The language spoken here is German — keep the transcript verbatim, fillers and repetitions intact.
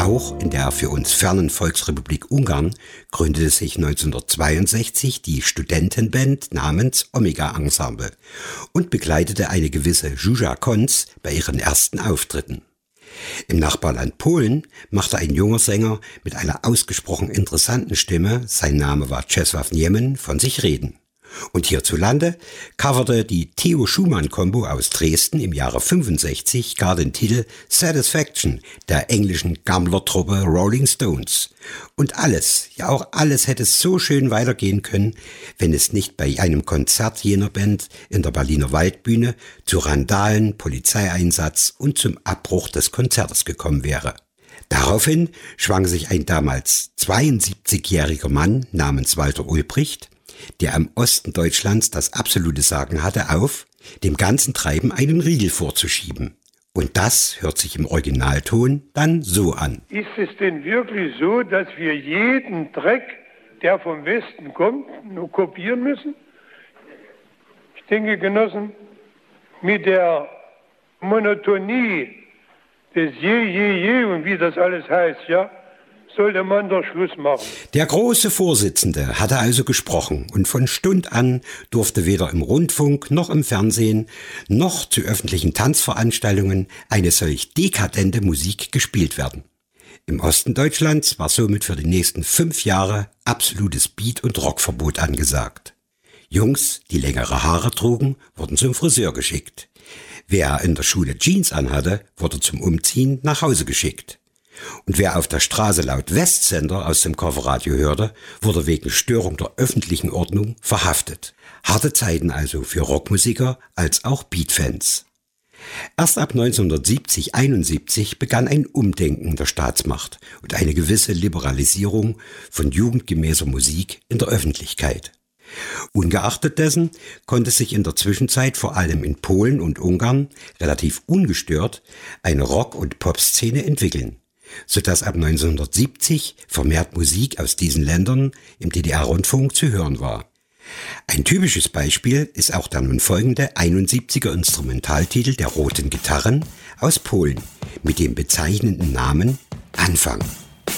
Auch in der für uns fernen Volksrepublik Ungarn gründete sich neunzehnhundertzweiundsechzig die Studentenband namens Omega Ensemble und begleitete eine gewisse Zsuzsa Konc bei ihren ersten Auftritten. Im Nachbarland Polen machte ein junger Sänger mit einer ausgesprochen interessanten Stimme, sein Name war Czesław Niemen, von sich reden. Und hierzulande coverte die Theo Schumann-Kombo aus Dresden im Jahre fünfundsechzig gar den Titel Satisfaction der englischen Gammler-Truppe Rolling Stones. Und alles, ja auch alles hätte so schön weitergehen können, wenn es nicht bei einem Konzert jener Band in der Berliner Waldbühne zu Randalen, Polizeieinsatz und zum Abbruch des Konzertes gekommen wäre. Daraufhin schwang sich ein damals zweiundsiebzigjähriger Mann namens Walter Ulbricht, der am Osten Deutschlands das absolute Sagen hatte, auf, dem ganzen Treiben einen Riegel vorzuschieben. Und das hört sich im Originalton dann so an. Ist es denn wirklich so, dass wir jeden Dreck, der vom Westen kommt, nur kopieren müssen? Ich denke, Genossen, mit der Monotonie des Je, Je, Je und wie das alles heißt, ja, sollte man doch Schluss machen. Der große Vorsitzende hatte also gesprochen und von Stund an durfte weder im Rundfunk noch im Fernsehen noch zu öffentlichen Tanzveranstaltungen eine solch dekadente Musik gespielt werden. Im Osten Deutschlands war somit für die nächsten fünf Jahre absolutes Beat- und Rockverbot angesagt. Jungs, die längere Haare trugen, wurden zum Friseur geschickt. Wer in der Schule Jeans anhatte, wurde zum Umziehen nach Hause geschickt. Und wer auf der Straße laut Westsender aus dem Coverradio hörte, wurde wegen Störung der öffentlichen Ordnung verhaftet. Harte Zeiten also für Rockmusiker als auch Beatfans. Erst ab neunzehnhundertsiebzig einundsiebzig begann ein Umdenken der Staatsmacht und eine gewisse Liberalisierung von jugendgemäßer Musik in der Öffentlichkeit. Ungeachtet dessen konnte sich in der Zwischenzeit vor allem in Polen und Ungarn relativ ungestört eine Rock- und Popszene entwickeln, sodass ab neunzehnhundertsiebzig vermehrt Musik aus diesen Ländern im D D R-Rundfunk zu hören war. Ein typisches Beispiel ist auch der nun folgende einundsiebziger Instrumentaltitel der Roten Gitarren aus Polen mit dem bezeichnenden Namen Anfang.